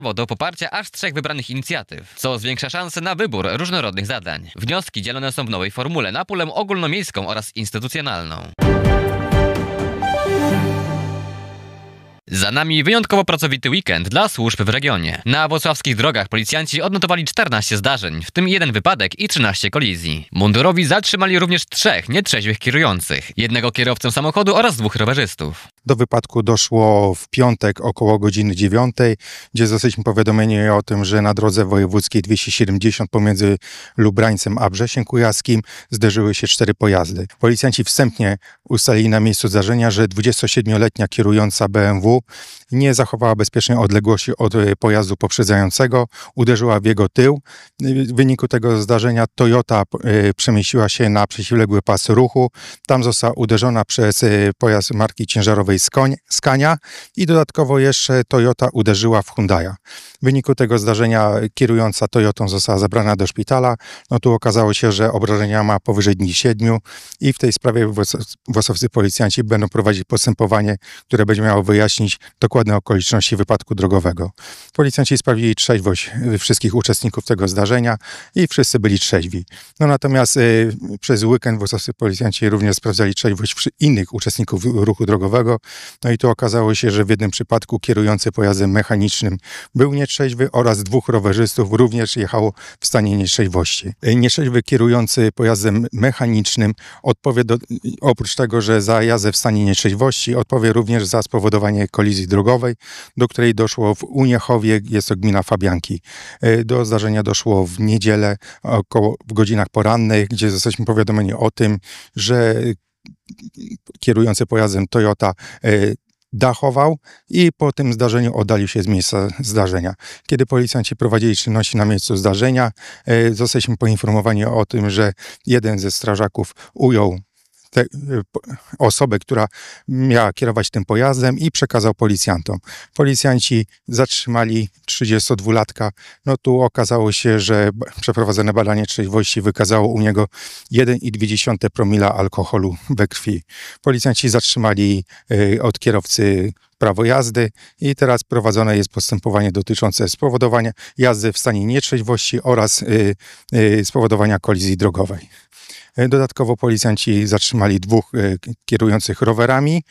do poparcia aż 3 wybranych inicjatyw, co zwiększa szanse na wybór różnorodnych zadań. Wnioski dzielone są w nowej formule na pulę ogólnomiejską oraz instytucjonalną. Za nami wyjątkowo pracowity weekend dla służb w regionie. Na włocławskich drogach policjanci odnotowali 14 zdarzeń, w tym 1 wypadek i 13 kolizji. Mundurowi zatrzymali również 3 nietrzeźwych kierujących, 1 kierowcę samochodu oraz 2 rowerzystów. Do wypadku doszło w piątek około godziny 9, gdzie zostaliśmy powiadomieni o tym, że na drodze wojewódzkiej 270 pomiędzy Lubrańcem a Brzesiem Kujawskim zderzyły się 4 pojazdy. Policjanci wstępnie ustalili na miejscu zdarzenia, że 27-letnia kierująca BMW nie zachowała bezpiecznej odległości od pojazdu poprzedzającego, uderzyła w jego tył. W wyniku tego zdarzenia Toyota przemieściła się na przeciwległy pas ruchu. Tam została uderzona przez pojazd marki ciężarowej Scania i dodatkowo jeszcze Toyota uderzyła w Hyundai'a. W wyniku tego zdarzenia kierująca Toyotą została zabrana do szpitala. No tu okazało się, że obrażenia ma powyżej 7 i w tej sprawie włocławscy policjanci będą prowadzić postępowanie, które będzie miało wyjaśnić dokładne okoliczności wypadku drogowego. Policjanci sprawdzili trzeźwość wszystkich uczestników tego zdarzenia i wszyscy byli trzeźwi. No natomiast przez weekend włocławscy policjanci również sprawdzali trzeźwość innych uczestników ruchu drogowego. No i tu okazało się, że w jednym przypadku kierujący pojazdem mechanicznym był nietrzeźwy oraz 2 rowerzystów również jechało w stanie nietrzeźwości. Nietrzeźwy kierujący pojazdem mechanicznym oprócz tego, że za jazdę w stanie nietrzeźwości, odpowie również za spowodowanie kolizji drogowej, do której doszło w Uniechowie, jest to gmina Fabianki. Do zdarzenia doszło w niedzielę w godzinach porannych, gdzie zostaliśmy powiadomieni o tym, że kierujący pojazdem Toyota dachował i po tym zdarzeniu oddalił się z miejsca zdarzenia. Kiedy policjanci prowadzili czynności na miejscu zdarzenia, zostaliśmy poinformowani o tym, że jeden ze strażaków ujął osobę, która miała kierować tym pojazdem i przekazał policjantom. Policjanci zatrzymali 32-latka. No tu okazało się, że przeprowadzone badanie trzeźwości wykazało u niego 1,2 promila alkoholu we krwi. Policjanci zatrzymali od kierowcy prawo jazdy i teraz prowadzone jest postępowanie dotyczące spowodowania jazdy w stanie nietrzeźwości oraz spowodowania kolizji drogowej. Dodatkowo policjanci zatrzymali 2 kierujących rowerami.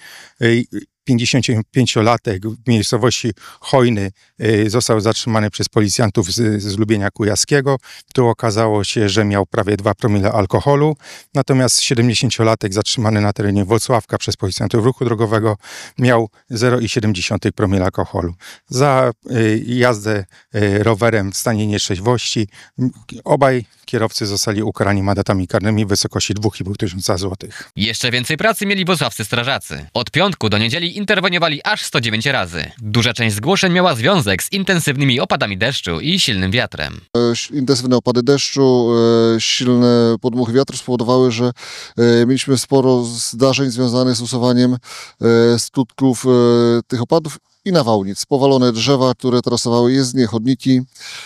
55-latek w miejscowości Chojny został zatrzymany przez policjantów z Lubienia Kujawskiego. Tu okazało się, że miał prawie 2 promile alkoholu. Natomiast 70-latek zatrzymany na terenie Włocławka przez policjantów ruchu drogowego miał 0,7 promila alkoholu. Za jazdę rowerem w stanie nietrzeźwości obaj kierowcy zostali ukarani mandatami karnymi w wysokości 2500 zł. Jeszcze więcej pracy mieli włocławscy strażacy. Od piątku do niedzieli interweniowali aż 109 razy. Duża część zgłoszeń miała związek z intensywnymi opadami deszczu i silnym wiatrem. Intensywne opady deszczu, silne podmuchy wiatru spowodowały, że mieliśmy sporo zdarzeń związanych z usuwaniem skutków tych opadów i nawałnic. Powalone drzewa, które trasowały jezdnie, chodniki,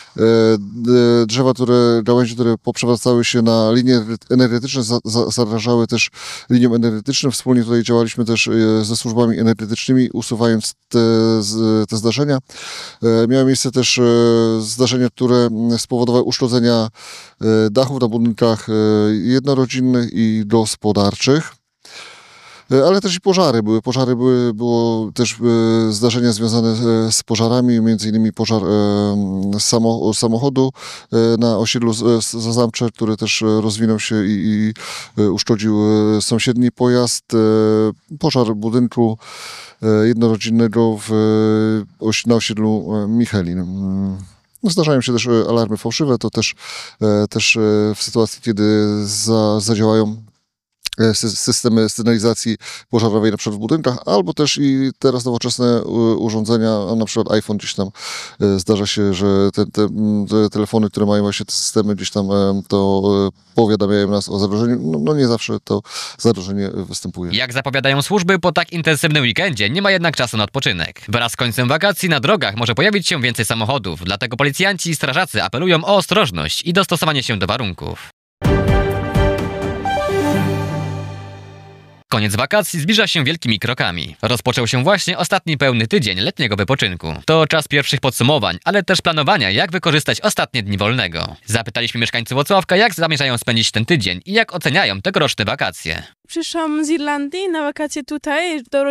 gałęzie, które poprzewracały się na linie energetyczne, zagrażały też liniom energetycznym. Wspólnie tutaj działaliśmy też ze służbami energetycznymi, usuwając te zdarzenia. Miały miejsce też zdarzenia, które spowodowały uszkodzenia dachów na budynkach jednorodzinnych i gospodarczych. Ale też i pożary były. Było też zdarzenia związane z pożarami, między innymi pożar samochodu na osiedlu Zazamcze, który też rozwinął się i uszkodził sąsiedni pojazd. Pożar budynku jednorodzinnego na osiedlu Michelin. Zdarzają się też alarmy fałszywe, to też w sytuacji, kiedy zadziałają systemy sygnalizacji pożarowej na przykład w budynkach, albo też i teraz nowoczesne urządzenia, na przykład iPhone gdzieś tam zdarza się, że te telefony, które mają właśnie te systemy gdzieś tam to powiadamiają nas o zagrożeniu. No nie zawsze to zagrożenie występuje. Jak zapowiadają służby, po tak intensywnym weekendzie nie ma jednak czasu na odpoczynek. Wraz z końcem wakacji na drogach może pojawić się więcej samochodów, dlatego policjanci i strażacy apelują o ostrożność i dostosowanie się do warunków. Koniec wakacji zbliża się wielkimi krokami. Rozpoczął się właśnie ostatni pełny tydzień letniego wypoczynku. To czas pierwszych podsumowań, ale też planowania, jak wykorzystać ostatnie dni wolnego. Zapytaliśmy mieszkańców Włocławka, jak zamierzają spędzić ten tydzień i jak oceniają tegoroczne wakacje. Przyszłam z Irlandii na wakacje tutaj do